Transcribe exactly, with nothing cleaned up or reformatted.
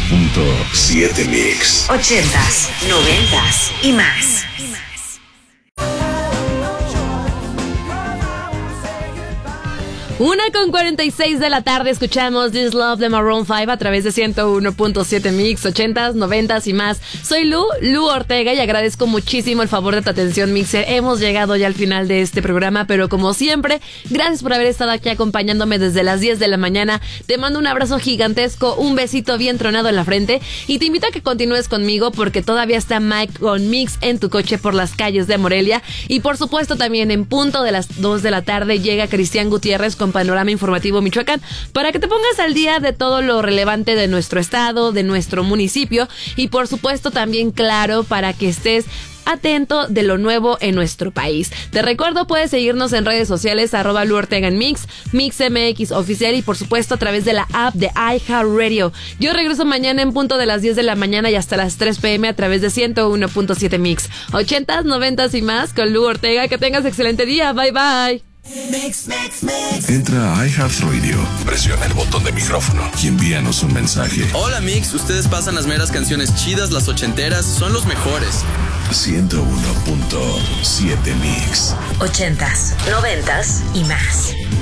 punto siete Mix. Ochentas, noventas y más. Una con cuarenta y seis de la tarde escuchamos This Love de Maroon cinco a través de ciento uno punto siete Mix, ochentas, noventas y más. Soy Lu, Lu Ortega, y agradezco muchísimo el favor de tu atención, Mixer. Hemos llegado ya al final de este programa, pero como siempre, gracias por haber estado aquí acompañándome desde las diez de la mañana. Te mando un abrazo gigantesco, un besito bien tronado en la frente, y te invito a que continúes conmigo porque todavía está Mike con Mix en tu coche por las calles de Morelia. Y por supuesto también en punto de las dos de la tarde llega Cristian Gutiérrez con Panorama Informativo Michoacán, para que te pongas al día de todo lo relevante de nuestro estado, de nuestro municipio, y por supuesto también, claro, para que estés atento de lo nuevo en nuestro país. Te recuerdo, puedes seguirnos en redes sociales, arroba Lu Ortega en Mix, Mix M X Oficial, y por supuesto a través de la app de iHeartRadio. Yo regreso mañana en punto de las diez de la mañana y hasta las tres pm a través de ciento uno punto siete Mix. Ochentas, noventas y más con Lu Ortega. Que tengas excelente día. Bye, bye. Mix, mix, mix. Entra a iHeartRadio, presiona el botón de micrófono y envíanos un mensaje. Hola Mix, ustedes pasan las meras canciones chidas, las ochenteras, son los mejores. ciento uno punto siete Mix. Ochentas, noventas y más.